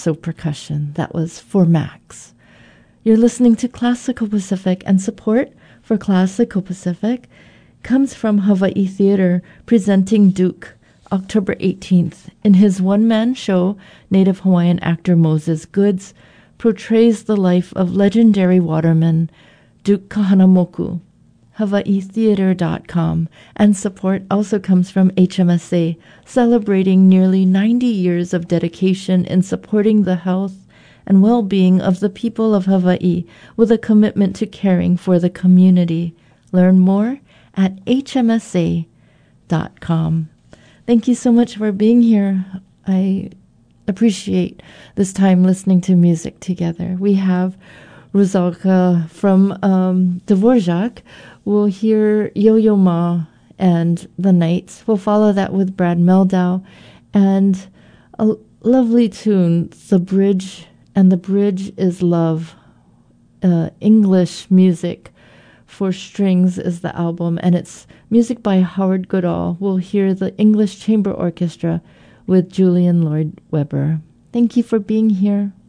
Calypso percussion. That was for Max. You're listening to Classical Pacific, and support for Classical Pacific comes from Hawaii Theater presenting Duke October 18th. In his one-man show, Native Hawaiian actor Moses Goods portrays the life of legendary waterman Duke Kahanamoku. HawaiiTheater.com. And support also comes from HMSA, celebrating nearly 90 years of dedication in supporting the health and well-being of the people of Hawaii with a commitment to caring for the community. Learn more at hmsa.com. Thank you so much for being here. I appreciate this time listening to music together. We have Rusalka from Dvorak. We'll hear Yo-Yo Ma and The Nights. We'll follow that with Brad Meldau and a lovely tune, The Bridge, and the bridge is love. English music for strings is the album, and it's music by Howard Goodall. We'll hear the English Chamber Orchestra with Julian Lloyd Webber. Thank you for being here.